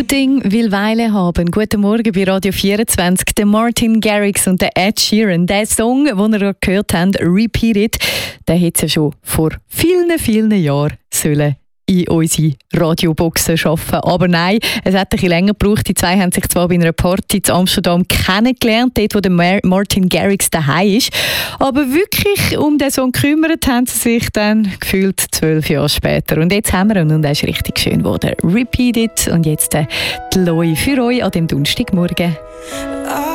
Ding will Weile haben. Guten Morgen bei Radio 24. Der Martin Garrix und der Ed Sheeran. Der Song, den ihr gerade gehört habt, Repeat It, der hätte ja schon vor vielen, vielen Jahren sollen in unsere Radioboxen schaffen. Aber nein, es hat ein bisschen länger gebraucht. Die zwei haben sich zwar bei einer Party in Amsterdam kennengelernt, dort wo der Martin Garrix daheim ist. Aber wirklich um den Song gekümmert haben sie sich dann gefühlt 12 Jahre später. Und jetzt haben wir ihn und er ist richtig schön geworden. Repeat It. Und jetzt die Loi für euch an dem Donnerstagmorgen.